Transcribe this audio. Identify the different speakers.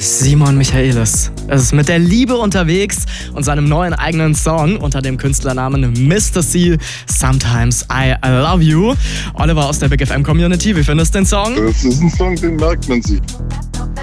Speaker 1: Simon Michaelis ist mit der Liebe unterwegs und seinem neuen eigenen Song unter dem Künstlernamen Mr. C, Sometimes I Love You. Oliver aus der Big FM Community, wie findest du den Song?
Speaker 2: Das ist ein Song, den merkt man sich.